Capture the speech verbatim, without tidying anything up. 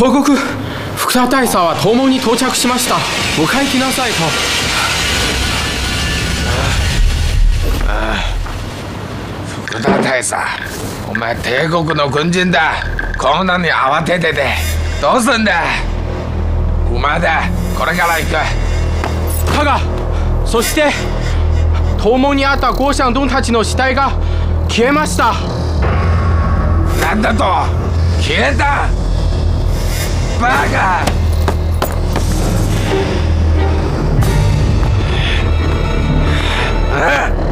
報告。福田大佐は東門に到着しました。迎え来なさいと。 ああ、福田大佐、お前帝国の軍人だ。こんなに慌てててどうすんだ。馬だ、これから行く。 加賀、そして東門にあったゴーシャンドンたちの死体が消えました。 なんだと、消えた。バカ。ああ。